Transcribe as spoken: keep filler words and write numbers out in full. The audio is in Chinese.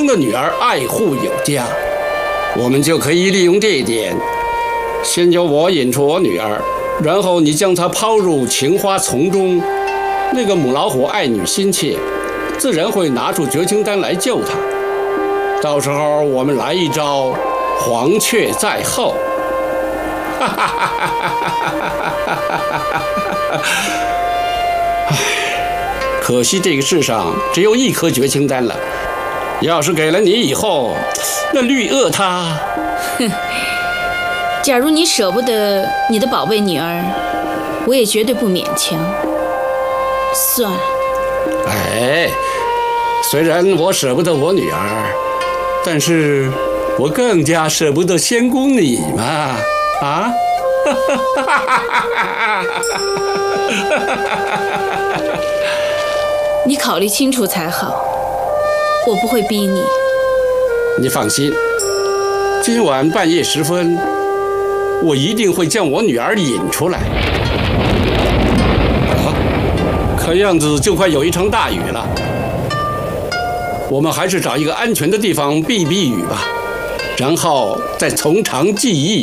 的女儿爱护有加。我们就可以利用这一点，先由我引出我女儿，然后你将她抛入情花丛中。那个母老虎爱女心切，自然会拿出绝情丹来救她。到时候我们来一招黄雀在后。哈哈哈哈哈哈！唉，可惜这个世上只有一颗绝情丹了。要是给了你以后，那绿萼她…… 哼，假如你舍不得你的宝贝女儿，我也绝对不勉强。算了。 哎，虽然我舍不得我女儿，但是我更加舍不得仙姑你嘛。啊！ 你考虑清楚才好，我不会逼你。 你放心，今晚半夜时分，我一定会将我女儿引出来。啊，看样子就快有一场大雨了，我们还是找一个安全的地方避避雨吧，然后再从长计议。